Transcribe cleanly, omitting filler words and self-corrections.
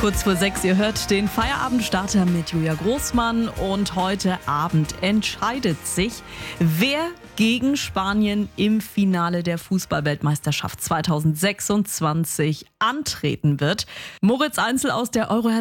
Kurz vor 6, ihr hört den Feierabendstarter mit Julia Großmann und heute Abend entscheidet sich, wer gegen Spanien im Finale der Fußball-Weltmeisterschaft 2026 antreten wird. Moritz Einzel aus der Euro